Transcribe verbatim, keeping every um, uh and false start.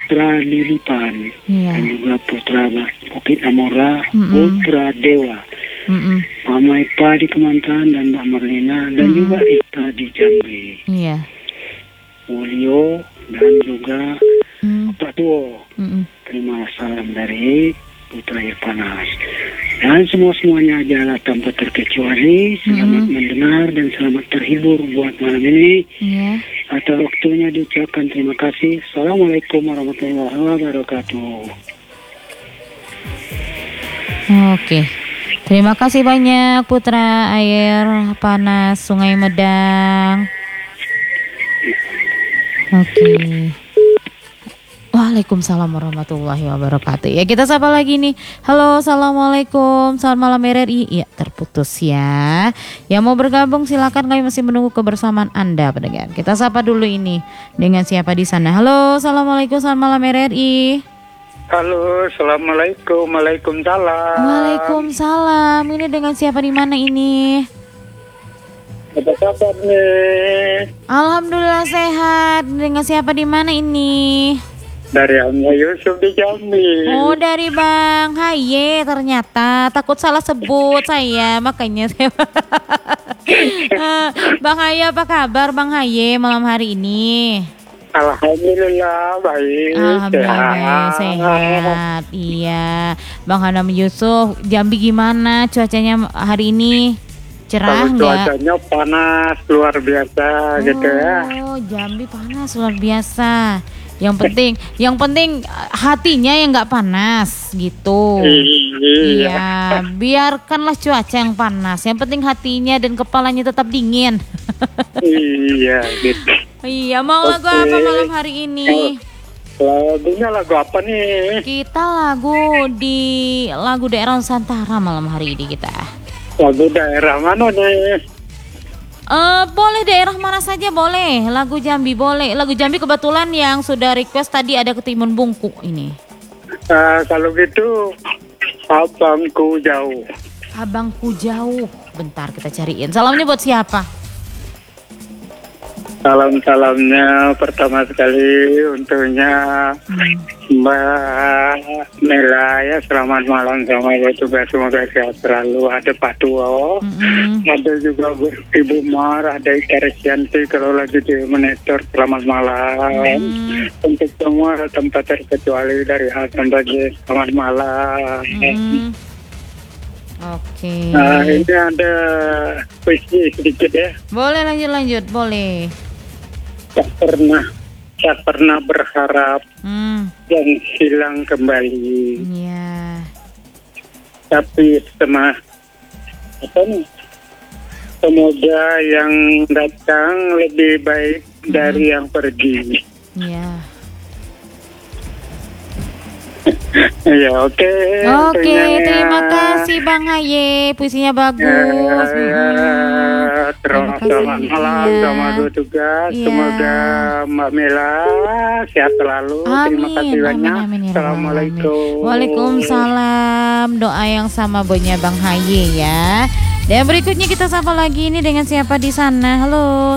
Putra Lilipan, Iya. dan juga Putra Bukit Amora, Mm-mm. Putra Dewa, Mm-mm. Mama Ipa di Kemantan dan Mbak Marlina, dan Mm-mm. juga Ita di Jambi, Iya. Mulyo, dan juga Mm. Pak Tuo. Mm-mm. Terima salam dari Putra Irpanas. Dan semua-semuanya adalah tanpa terkecuali. Selamat Mm-mm. mendengar dan selamat terhibur buat malam ini. Iya. Atas waktunya diucapkan terima kasih. Assalamualaikum warahmatullahi wabarakatuh. Oke. Terima kasih banyak Putra Air Panas Sungai Medang. Oke. Waalaikumsalam warahmatullahi wabarakatuh. Ya, kita sapa lagi nih. Halo, assalamualaikum. Selamat malam R R I. Ya, terputus ya. Yang mau bergabung silakan, kami masih menunggu kebersamaan Anda pendengar. Kita sapa dulu ini dengan siapa di sana. Halo, assalamualaikum. Selamat malam R R I. Halo, assalamualaikum. Waalaikumsalam. Waalaikumsalam. Ini dengan siapa di mana ini? Apa kabar nih? Alhamdulillah sehat. Dengan siapa di mana ini? Dari Angga Yusuf di Jambi. Oh, dari Bang Haye ternyata. Takut salah sebut saya, makanya saya. Bang Haye, apa kabar Bang Haye malam hari ini? Alhamdulillah baik. Alhamdulillah sehat. Iya. Bang Hanam Yusuf, Jambi gimana cuacanya hari ini? Cerah Kalau nggak? cuacanya panas luar biasa gitu ya. Oh, Jambi panas luar biasa. Yang penting, yang penting hatinya yang nggak panas gitu. Iya. Iya, biarkanlah cuaca yang panas. Yang penting hatinya dan kepalanya tetap dingin. Iya gitu. Iya, mau lagu Oke. apa malam hari ini? Lagunya lagu apa nih? Kita lagu di lagu daerah Nusantara malam hari ini kita. Lagu daerah mana nih? Eh, boleh daerah mana saja boleh. Lagu Jambi boleh. Lagu Jambi kebetulan yang sudah request tadi ada Ketimun Bungku ini. Uh, kalau gitu abangku jauh. Abangku jauh. Bentar kita cariin. Salamnya buat siapa? Salam-salamnya pertama sekali untuknya Hmm. Mbak Mela ya, selamat malam, selamat bertugas, semoga sehat selalu. Ada Pak Tuo, Mm-mm. ada juga Ibu Mar, ada Ika Resyanti kalau lagi di monitor, selamat malam. Hmm. Untuk semua tanpa terkecuali dari A sampai Z, selamat malam. Mm. Oke. Nah, ini ada puisi sedikit ya. Boleh lanjut-lanjut, boleh. Tak pernah, tak pernah berharap Hmm. yang hilang kembali. Ya. Tapi semua apa nih? Semoga yang datang lebih baik dari yang pergi. Ya. Ya, oke. Oke, Ternyata- terima kasih Bang Haye. Puisinya bagus. Ya, Mm-mm. terima Terima selamat kasih. malam, Iya. selamat bertugas. Iya. Semoga Mbak Mela sehat selalu. Terima Amin, kasih banyak. amin, amin, ya Rabbal Alamin. Assalamualaikum. Waalaikumsalam. Doa yang sama buatnya Bang Haye ya. Dan berikutnya kita sapa lagi ini dengan siapa di sana. Halo.